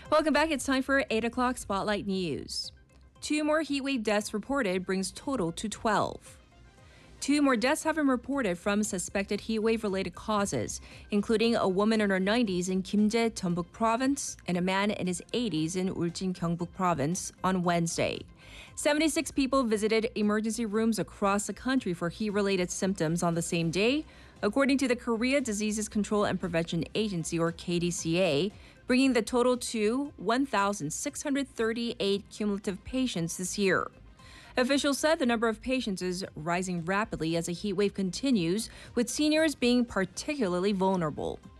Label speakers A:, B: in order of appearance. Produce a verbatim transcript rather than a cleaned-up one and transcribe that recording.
A: Welcome back. It's time for eight o'clock Spotlight News. Two more heatwave deaths reported brings total to twelve. Two more deaths have been reported from suspected heatwave-related causes, including a woman in her nineties in Kimje, Jeonbuk Province, and a man in his eighties in Ulsan, Gyeongbuk Province on Wednesday. seventy-six people visited emergency rooms across the country for heat-related symptoms on the same day, according to the Korea Diseases Control and Prevention Agency, or K D C A, bringing the total to one thousand six hundred thirty-eight cumulative patients this year. Officials said the number of patients is rising rapidly as a heat wave continues, with seniors being particularly vulnerable.